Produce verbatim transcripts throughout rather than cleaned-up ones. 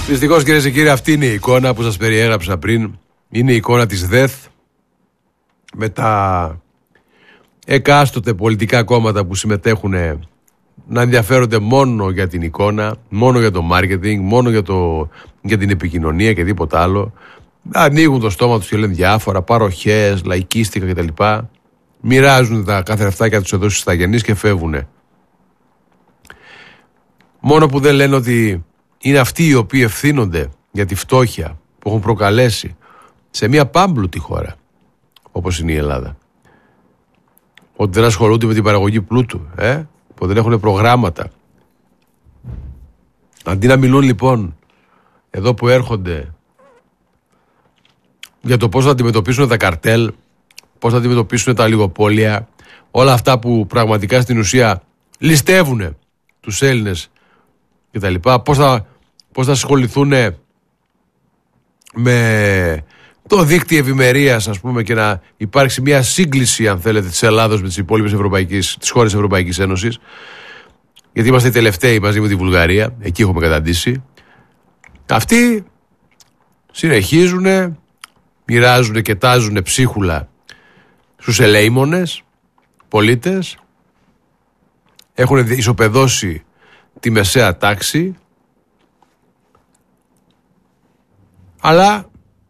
Δυστυχώς, κυρίες και κύριοι, αυτή είναι η εικόνα που σας περιέγραψα πριν. Είναι η εικόνα της ΔΕΘ με τα εκάστοτε πολιτικά κόμματα που συμμετέχουν να ενδιαφέρονται μόνο για την εικόνα, μόνο για το μάρκετινγκ, μόνο για, το, για την επικοινωνία και τίποτα άλλο. Ανοίγουν το στόμα τους και λένε διάφορα, παροχές, λαϊκίστικα κτλ. Μοιράζουν τα καθρεφτάκια τους εδώ στους σταγενείς και φεύγουν. Μόνο που δεν λένε ότι είναι αυτοί οι οποίοι ευθύνονται για τη φτώχεια που έχουν προκαλέσει σε μια πάμπλουτη χώρα όπως είναι η Ελλάδα. Ότι δεν ασχολούνται με την παραγωγή πλούτου, ε? που δεν έχουν προγράμματα. Αντί να μιλούν λοιπόν εδώ που έρχονται για το πώς θα αντιμετωπίσουν τα καρτέλ, πώς θα αντιμετωπίσουν τα λιγοπόλια, όλα αυτά που πραγματικά στην ουσία ληστεύουν τους Έλληνες και τα λοιπά, πώς θα, πώς θα ασχοληθούν με το δίκτυο ευημερίας, ας πούμε, και να υπάρξει μια σύγκληση, αν θέλετε, της Ελλάδος με τις υπόλοιπες ευρωπαϊκές, τις χώρες της Ευρωπαϊκής Ένωσης, γιατί είμαστε οι τελευταίοι μαζί με τη Βουλγαρία, εκεί έχουμε καταντήσει. Αυτοί συνεχίζουν, μοιράζουν και τάζουν ψίχουλα στους ελεήμονες πολίτες, έχουν ισοπεδώσει τη μεσαία τάξη, αλλά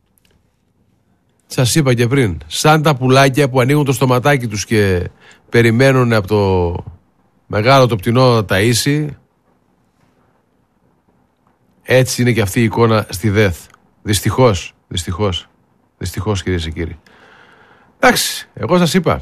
σας είπα και πριν, σαν τα πουλάκια που ανοίγουν το στοματάκι τους και περιμένουν από το μεγάλο το πτηνό να ταΐσει, έτσι είναι και αυτή η εικόνα στη ΔΕΘ. Δυστυχώς, δυστυχώς, δυστυχώς, κυρίες και κύριοι. Εντάξει, εγώ σας είπα,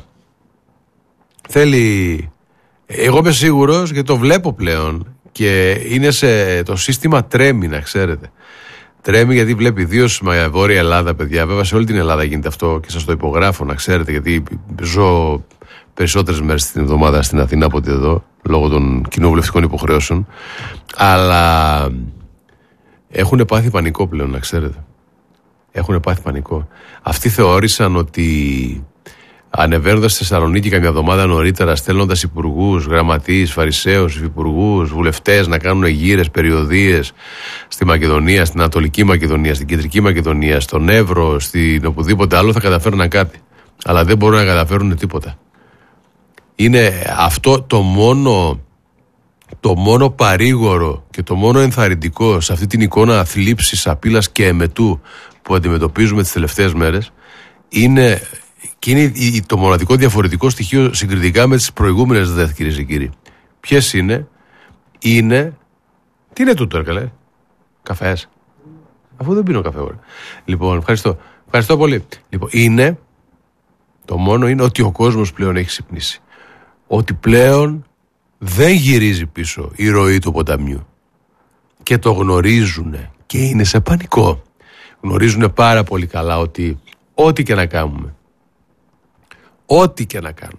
θέλει, εγώ είμαι σίγουρος και το βλέπω πλέον και είναι σε, το σύστημα τρέμει, να ξέρετε. Τρέμει γιατί βλέπει ιδίως στη Βόρεια Ελλάδα, παιδιά. Βέβαια σε όλη την Ελλάδα γίνεται αυτό και σας το υπογράφω, να ξέρετε, γιατί ζω περισσότερες μέρες την εβδομάδα στην Αθήνα από ότι εδώ, λόγω των κοινοβουλευτικών υποχρεώσεων. Αλλά έχουν πάθει πανικό πλέον, να ξέρετε. Έχουν πάθει πανικό. Αυτοί θεώρησαν ότι ανεβαίνοντας στη Θεσσαλονίκη καμιά εβδομάδα νωρίτερα, στέλνοντας υπουργούς, γραμματείς, φαρισαίους, υπουργούς, βουλευτές να κάνουν γύρες, περιοδίες στη Μακεδονία, στην Ανατολική Μακεδονία, στην Κεντρική Μακεδονία, στον Εύρο, στην οπουδήποτε άλλο, θα καταφέρουν κάτι. Αλλά δεν μπορούν να καταφέρουν τίποτα. Είναι αυτό το μόνο, το μόνο παρήγορο και το μόνο ενθαρρυντικό σε αυτή την εικόνα θλίψης, απειλής και εμετού που αντιμετωπίζουμε τις τελευταίες μέρες, είναι. Και είναι το μοναδικό διαφορετικό στοιχείο συγκριτικά με τις προηγούμενες ΔΕΘ, κυρίες και κύριοι. Ποιες είναι, είναι. Τι είναι τούτο, καλέ? Καφές. Αφού δεν πίνω καφέ, ώρα. Λοιπόν, ευχαριστώ. Ευχαριστώ πολύ. Λοιπόν, είναι. Το μόνο είναι ότι ο κόσμος πλέον έχει ξυπνήσει. Ότι πλέον δεν γυρίζει πίσω η ροή του ποταμιού. Και το γνωρίζουν. Και είναι σε πανικό. Γνωρίζουν πάρα πολύ καλά ότι ό,τι και να κάνουμε. Ό,τι και να κάνουν,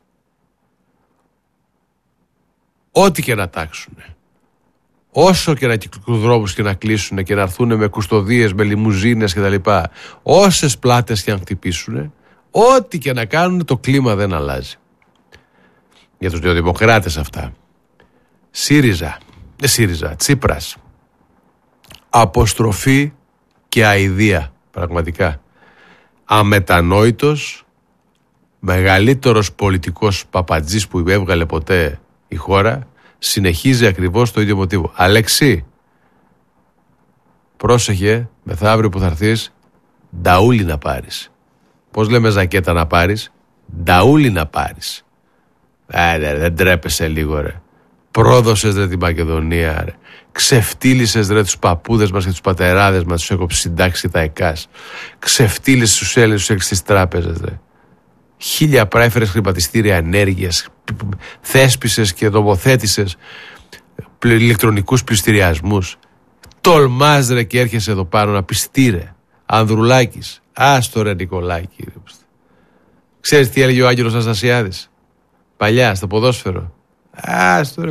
ό,τι και να τάξουν, όσο και να κυκλοδρόμους και να κλείσουν και να έρθουν με κουστοδίες, με λιμουζίνες κτλ, όσες πλάτες και να χτυπήσουν, ό,τι και να κάνουν, το κλίμα δεν αλλάζει. Για τους νεοδημοκράτες αυτά, ΣΥΡΙΖΑ, ε, ΣΥΡΙΖΑ, Τσίπρας, αποστροφή και αηδία, πραγματικά. Αμετανόητος, μεγαλύτερος πολιτικός παπατζής που έβγαλε ποτέ η χώρα, συνεχίζει ακριβώς το ίδιο μοτίβο. Αλέξη, πρόσεχε, μεθαύριο που θα έρθεις, νταούλι να πάρεις. Πώς λέμε ζακέτα να πάρεις? Νταούλι να πάρεις. Ε, ρε, δεν τρέπεσαι λίγο, ρε. Πρόδωσες, ρε, τη Μακεδονία, ρε. Ξεφτύλισες, ρε, τους παππούδες μας και τους πατεράδες μας, τους έκοψες συντάξει και τα ΕΚΑΣ. Ξεφτύλισες τους Έλληνες, τους έξι στις τράπεζες, ρε. Χίλια πράεφερες χρηματιστήρια ενέργειας, θέσπισες και νομοθέτησες ηλεκτρονικούς πληστηριασμούς. Τολμάς, ρε, και έρχεσαι εδώ πάνω να πιστεί, ρε. Ανδρουλάκης, άστο, ρε, Νικολάκη. Ξέρεις τι έλεγε ο Άγγελος Αναστασιάδης παλιά στο ποδόσφαιρο? Άστο, ρε.